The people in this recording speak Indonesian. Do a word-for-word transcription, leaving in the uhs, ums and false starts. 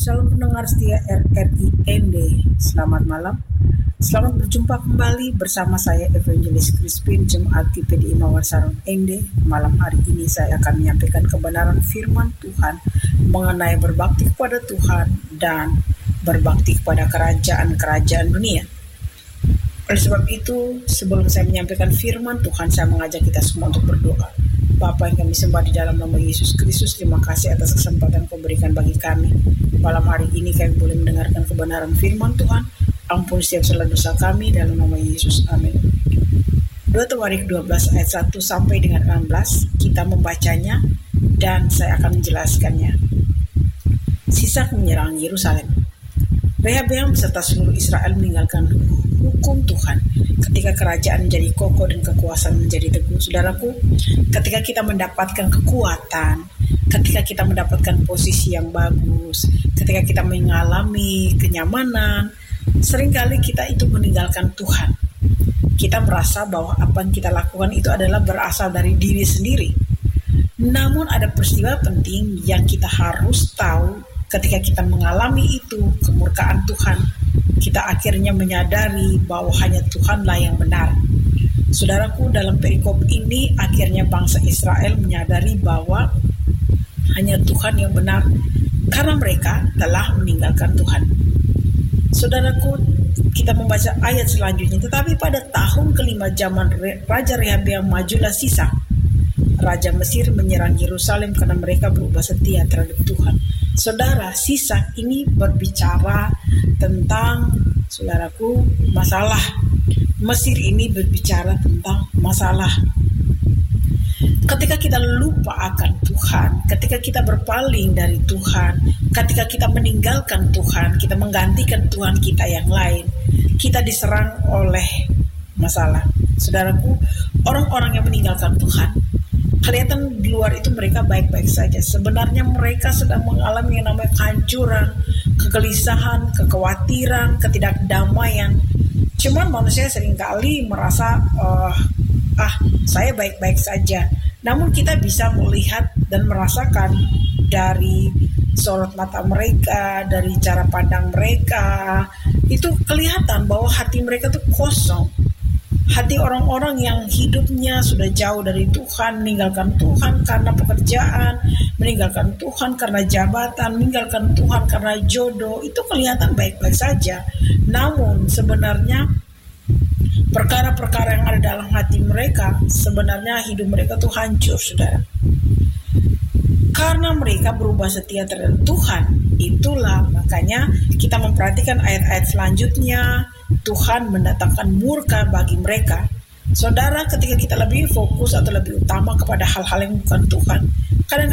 Salam pendengar setia R R I N D, selamat malam. Selamat berjumpa kembali bersama saya Evangelis Crispin, Jemaat G P D I Mawar Sarang N D. Malam hari ini saya akan menyampaikan kebenaran firman Tuhan mengenai berbakti kepada Tuhan dan berbakti kepada kerajaan-kerajaan dunia. Oleh sebab itu, sebelum saya menyampaikan firman Tuhan, saya mengajak kita semua untuk berdoa. Bapa yang kami sembah di dalam nama Yesus Kristus, terima kasih atas kesempatan kau berikan bagi kami. Malam hari ini kami boleh mendengarkan kebenaran firman Tuhan. Ampun setiap salah dosa kami dalam nama Yesus. Amin. dua Tawarik dua belas ayat satu sampai dengan enam belas, kita membacanya dan saya akan menjelaskannya. Sisak menyerang Yerusalem. Rehabeam beserta seluruh Israel meninggalkan hukum Tuhan ketika kerajaan menjadi kokoh dan kekuasaan menjadi teguh. Saudaraku, ketika kita mendapatkan kekuatan, ketika kita mendapatkan posisi yang bagus, ketika kita mengalami kenyamanan, seringkali kita itu meninggalkan Tuhan. Kita merasa bahwa apa yang kita lakukan itu adalah berasal dari diri sendiri. Namun ada peristiwa penting yang kita harus tahu. Ketika kita mengalami itu, kemurkaan Tuhan, kita akhirnya menyadari bahwa hanya Tuhanlah yang benar. Saudaraku, dalam perikop ini akhirnya bangsa Israel menyadari bahwa hanya Tuhan yang benar karena mereka telah meninggalkan Tuhan. Saudaraku, kita membaca ayat selanjutnya. Tetapi pada tahun kelima zaman Raja Rehabeam majulah Sisak, Raja Mesir menyerang Yerusalem karena mereka berubah setia terhadap Tuhan. Saudara, Sisak ini berbicara tentang, saudaraku, masalah. Mesir ini berbicara tentang masalah. Ketika kita lupa akan Tuhan, ketika kita berpaling dari Tuhan, ketika kita meninggalkan Tuhan, kita menggantikan Tuhan kita yang lain, kita diserang oleh masalah. Saudaraku, orang-orang yang meninggalkan Tuhan, kelihatan di luar itu mereka baik-baik saja. Sebenarnya mereka sedang mengalami yang namanya kehancuran, kegelisahan, kekhawatiran, ketidakdamaian. Cuman manusia seringkali merasa, uh, ah saya baik-baik saja. Namun kita bisa melihat dan merasakan dari sorot mata mereka, dari cara pandang mereka, itu kelihatan bahwa hati mereka tuh kosong. Hati orang-orang yang hidupnya sudah jauh dari Tuhan, meninggalkan Tuhan karena pekerjaan, meninggalkan Tuhan karena jabatan, meninggalkan Tuhan karena jodoh, itu kelihatan baik-baik saja. Namun sebenarnya perkara-perkara yang ada dalam hati mereka, sebenarnya hidup mereka tuh hancur, saudara. Karena mereka berubah setia terhadap Tuhan, itulah makanya kita memperhatikan ayat-ayat selanjutnya. Tuhan mendatangkan murka bagi mereka. Saudara, ketika kita lebih fokus atau lebih utama kepada hal-hal yang bukan Tuhan, kadang